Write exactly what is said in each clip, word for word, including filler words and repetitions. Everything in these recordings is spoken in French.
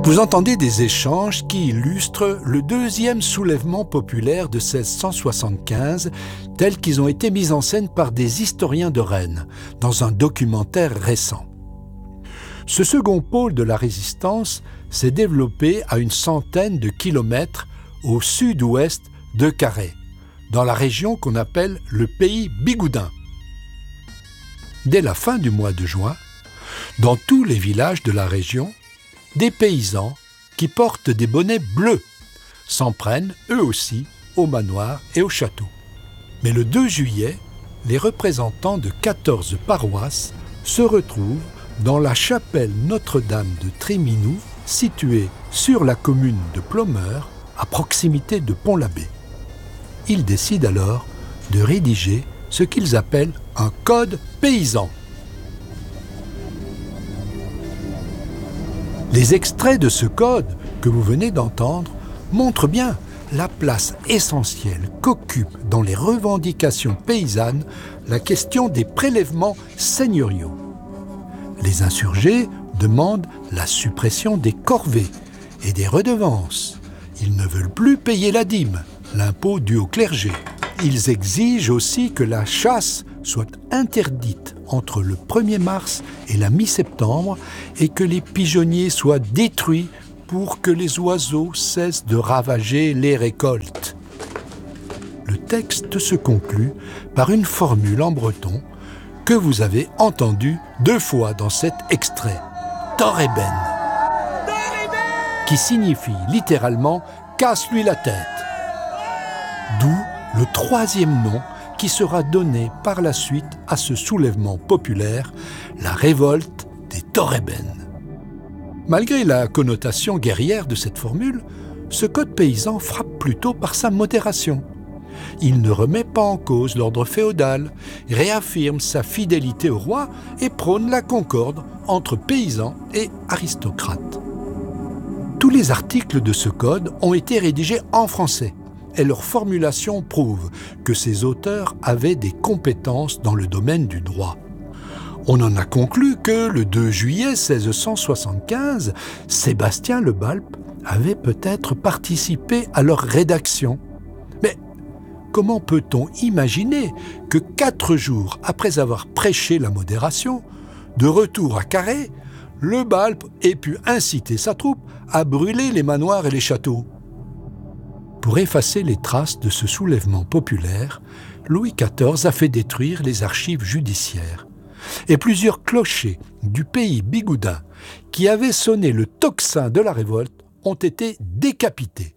Vous entendez des échanges qui illustrent le deuxième soulèvement populaire de seize cent soixante-quinze, tels qu'ils ont été mis en scène par des historiens de Rennes, dans un documentaire récent. Ce second pôle de la résistance s'est développé à une centaine de kilomètres au sud-ouest de Carhaix, dans la région qu'on appelle le pays bigoudin. Dès la fin du mois de juin, dans tous les villages de la région, des paysans qui portent des bonnets bleus s'en prennent, eux aussi, au manoir et au château. Mais le deux juillet, les représentants de quatorze paroisses se retrouvent dans la chapelle Notre-Dame de Tréminoux, située sur la commune de Plomeur, à proximité de Pont-l'Abbé. Ils décident alors de rédiger ce qu'ils appellent un code paysan. Les extraits de ce code que vous venez d'entendre montrent bien la place essentielle qu'occupe dans les revendications paysannes la question des prélèvements seigneuriaux. Les insurgés demandent la suppression des corvées et des redevances. Ils ne veulent plus payer la dîme, l'impôt dû au clergé. Ils exigent aussi que la chasse soit interdite entre le premier mars et la mi-septembre et que les pigeonniers soient détruits pour que les oiseaux cessent de ravager les récoltes. Le texte se conclut par une formule en breton que vous avez entendue deux fois dans cet extrait, « Toreben », qui signifie littéralement « casse-lui la tête », d'où le troisième nom qui sera donné par la suite à ce soulèvement populaire, la révolte des Toreben. Malgré la connotation guerrière de cette formule, ce code paysan frappe plutôt par sa modération. Il ne remet pas en cause l'ordre féodal, réaffirme sa fidélité au roi et prône la concorde entre paysans et aristocrates. Tous les articles de ce code ont été rédigés en français, et leur formulation prouve que ces auteurs avaient des compétences dans le domaine du droit. On en a conclu que le deux juillet seize cent soixante-quinze, Sébastien Le Balp avait peut-être participé à leur rédaction. Mais comment peut-on imaginer que quatre jours après avoir prêché la modération, de retour à Carhaix, Le Balp ait pu inciter sa troupe à brûler les manoirs et les châteaux? Pour effacer les traces de ce soulèvement populaire, Louis quatorze a fait détruire les archives judiciaires. Et plusieurs clochers du pays bigoudin qui avaient sonné le tocsin de la révolte ont été décapités.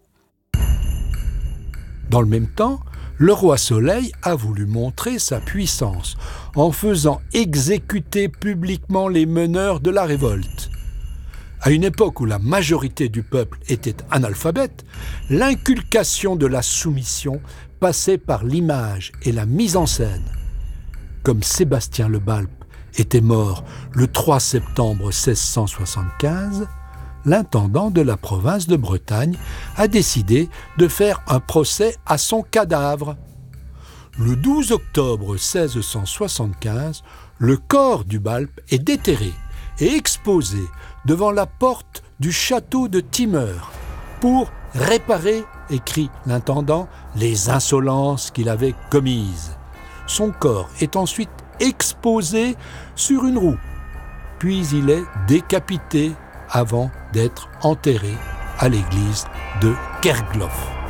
Dans le même temps, le roi Soleil a voulu montrer sa puissance en faisant exécuter publiquement les meneurs de la révolte. À une époque où la majorité du peuple était analphabète, l'inculcation de la soumission passait par l'image et la mise en scène. Comme Sébastien Le Balp était mort le trois septembre seize cent soixante-quinze, l'intendant de la province de Bretagne a décidé de faire un procès à son cadavre. Le douze octobre seize cent soixante-quinze, le corps du Balp est déterré et exposé devant la porte du château de Timeur pour réparer, écrit l'intendant, les insolences qu'il avait commises. Son corps est ensuite exposé sur une roue, puis il est décapité avant d'être enterré à l'église de Kerglof.